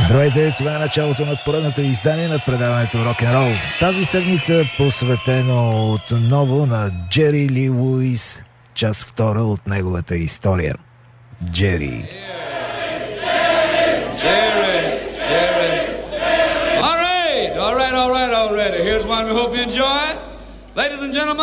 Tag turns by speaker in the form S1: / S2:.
S1: Здравейте, това е началото на поредното издание на предаването Рок-н-рол. Тази седмица посветено отново на Джери Ли Луис, част втора от неговата история. Джери.
S2: All right. Here's one we hope you enjoy. Ladies and gentlemen.